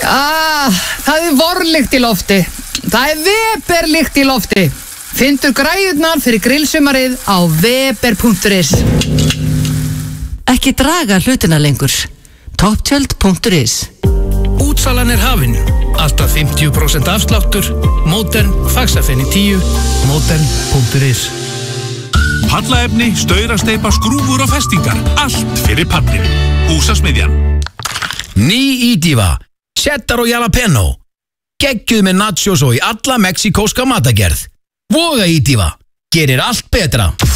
Það vorlykt í lofti. Það Weberlykt í lofti. Fyndu græjurnar fyrir grillsumarið á weber.is. Ekki draga hlutina lengur. Topptjöld.is. Útsalan hafin. Alltaf 50% afsláttur. Modern, faxafenni 10. Modern.is. Pallaefni, staurasteypa, skrúfur og festingar. Allt fyrir pallin. Húsasmiðjan. Ný Ídiva. Cheddar og jalapeno. Geggjuð með nachos og í alla mexikóska matagerð. Voga Ídiva. Gerir allt betra.